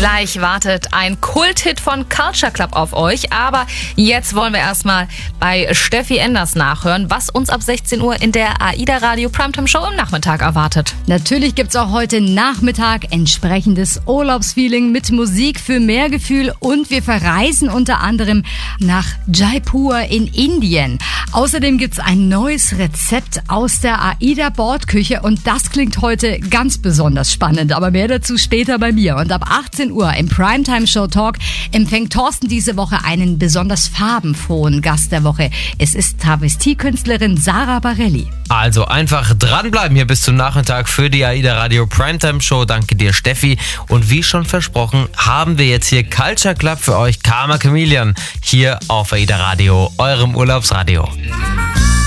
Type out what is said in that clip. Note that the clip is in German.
Gleich wartet ein Kulthit von Culture Club auf euch, aber jetzt wollen wir erstmal bei Steffi Enders nachhören, was uns ab 16 Uhr in der AIDA Radio Primetime Show im Nachmittag erwartet. Natürlich gibt's auch heute Nachmittag entsprechendes Urlaubsfeeling mit Musik für mehr Gefühl und wir verreisen unter anderem nach Jaipur in Indien. Außerdem gibt's ein neues Rezept aus der AIDA Bordküche und das klingt heute ganz besonders spannend, aber mehr dazu später bei mir. Und ab 18 Uhr im Primetime Show Talk empfängt Thorsten diese Woche einen besonders farbenfrohen Gast der Woche. Es ist Travestiekünstlerin Sarah Barelli. Also einfach dranbleiben hier bis zum Nachmittag für die AIDA Radio Primetime Show. Danke dir, Steffi. Und wie schon versprochen, haben wir jetzt hier Culture Club für euch, Karma Chameleon, hier auf AIDA Radio, eurem Urlaubsradio.